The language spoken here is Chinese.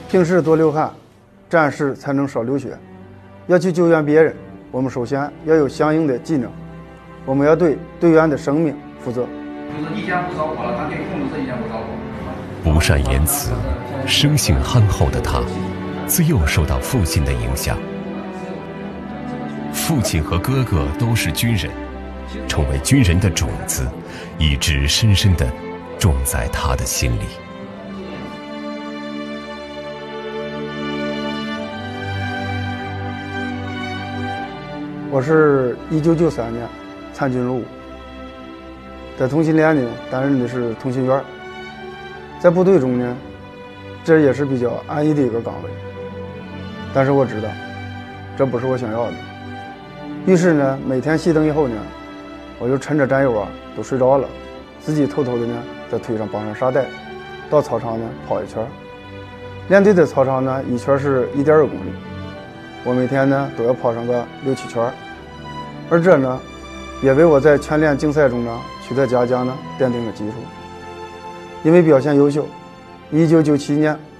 平时多流汗，战士才能少流血。要去救援别人，我们首先要有相应的技能，我们要对队员的生命负责。 就是一件不着火了，咱可以控制这一件不着火。 不善言辞，生性憨厚的他，自幼受到父亲的影响。父亲和哥哥都是军人，成为军人的种子，一直深深地种在他的心里。 我是1993年参军入伍，在通信连呢担任的是通信员，在部队中呢，这也是比较安逸的一个岗位，但是我知道这不是我想要的，于是呢，每天熄灯以后呢，我就趁着战友都睡着了，自己偷偷的呢在腿上绑上沙袋，到操场呢跑一圈。连队的操场呢一圈是1.2公里，我每天呢都要跑上个6、7圈，而这呢也为我在全连竞赛中呢取得嘉奖呢奠定了基础。因为表现优秀，1997年